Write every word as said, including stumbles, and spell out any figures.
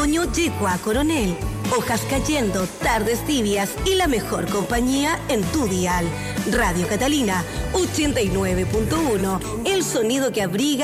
otoño llegó a Coronel. Hojas cayendo, tardes tibias y la mejor compañía en tu dial. Radio Catalina ochenta y nueve punto uno, el sonido que abriga